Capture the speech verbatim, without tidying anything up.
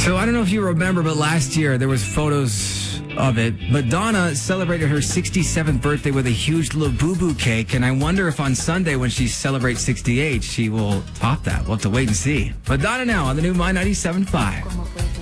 So I don't know if you remember, but last year there was photos of it. Madonna celebrated her sixty-seventh birthday with a huge Labubu cake, and I wonder if on Sunday when she celebrates sixty-eight, she will top that. We'll have to wait and see. Madonna now on the new My ninety-seven point five.